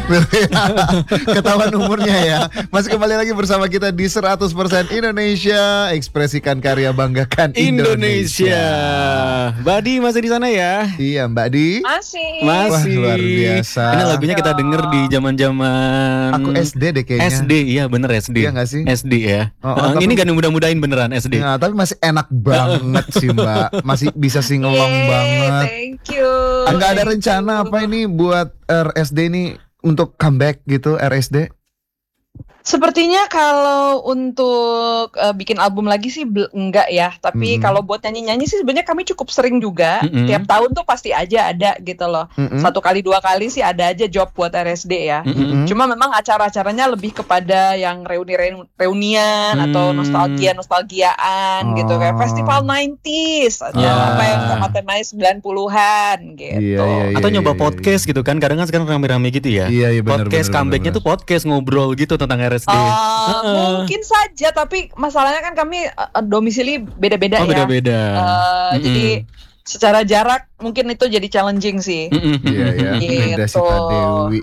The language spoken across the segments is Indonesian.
Ketahuan umurnya ya. Masih kembali lagi bersama kita di 100% Indonesia. Ekspresikan karya, banggakan Indonesia. Mbak Di masih di sana ya? Iya Mbak Di. Masih. Wah, luar biasa. Ini lagunya kita denger di zaman-zaman Aku SD deh kayaknya. SD, iya bener SD. Iya nggak sih? SD ya. Tapi- Ini gak mudah-mudahin beneran SD. Nah, tapi masih enak banget sih Mbak. Masih bisa singelong banget. Thank you. Enggak ada rencana apa ini buat RSD ini untuk comeback gitu RSD? Sepertinya kalau untuk bikin album lagi sih enggak ya. Tapi kalau buat nyanyi-nyanyi sih sebenarnya kami cukup sering juga. Tiap tahun tuh pasti aja ada gitu loh. 1 kali 2 kali sih ada aja job buat RSD ya. Cuma memang acara-acaranya lebih kepada yang reunian atau nostalgiaan gitu. Kayak festival 90s atau apa yang tema-temanya 90-an gitu. Atau nyoba podcast gitu kan. Kadang kan sekarang rame-rame gitu ya. Iya, bener, podcast bener, comebacknya bener. tuh podcast ngobrol gitu tentang RSD. Mungkin saja, tapi masalahnya kan kami domisili beda-beda ya. Beda-beda. Jadi secara jarak mungkin itu jadi challenging sih. Iya, beda sih Pak Dewi.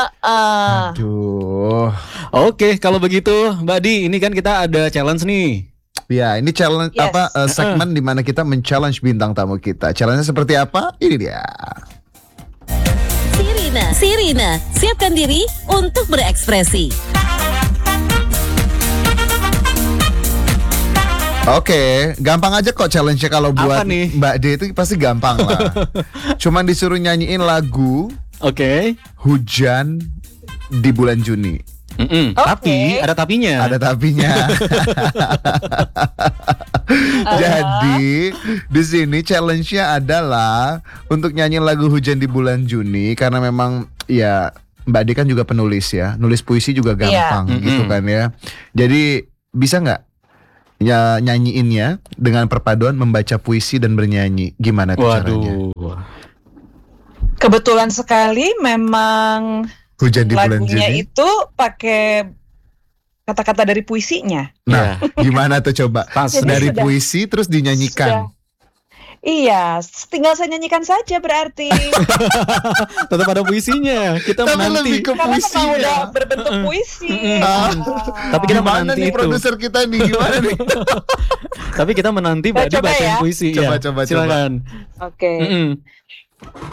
Aduh. Oke, kalau begitu Mbak Di, ini kan kita ada challenge nih. Ya, ini challenge Yes. segmen di mana kita men-challenge bintang tamu kita. Challenge-nya seperti apa? Ini dia. Sirina, siapkan diri untuk berekspresi. Oke, gampang aja kok challenge-nya kalau buat Apa nih? Mbak D itu pasti gampang lah. Cuman disuruh nyanyiin lagu Oke. Hujan di bulan Juni. Tapi ada tapinya. Ada tapinya. Jadi di sini challenge-nya adalah untuk nyanyiin lagu Hujan di bulan Juni karena memang ya Mbak D kan juga penulis ya, nulis puisi juga gampang gitu kan ya. Jadi bisa nggak ya nyanyiinnya dengan perpaduan membaca puisi dan bernyanyi? Gimana tuh caranya? Waduh. Kebetulan sekali memang Hujan di bulan lagunya Juni. itu pakai kata-kata dari puisinya. Nah, gimana tuh coba? Pas. Dari Sudah. puisi terus dinyanyikan. Iya, tinggal saya nyanyikan saja berarti. Tetap ada puisinya. Kita Tapi menanti. lebih ke Karena memang puisinya. udah berbentuk puisi. Tapi kita Gimana menanti nih itu. produser kita nih? Gimana nih? Tapi kita menanti Kita Mbak Di coba bacain ya. puisi. Coba, Ya, coba. silakan. Oke.